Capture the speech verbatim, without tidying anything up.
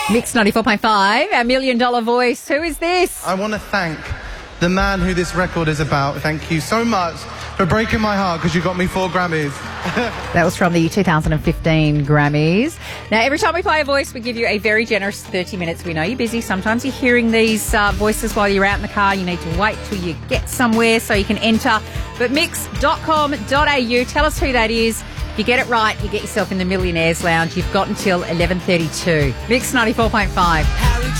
Mix ninety-four point five, our million dollar voice. Who is this? I want to thank the man who this record is about. Thank you so much for breaking my heart because you got me four Grammys. That was from the two thousand fifteen Grammys. Now, every time we play a voice, we give you a very generous thirty minutes. We know you're busy. Sometimes you're hearing these uh, voices while you're out in the car. You need to wait till you get somewhere so you can enter. But mix dot com dot a u, tell us who that is. If you get it right, you get yourself in the Millionaires Lounge. You've got until eleven thirty-two. Mix ninety-four point five.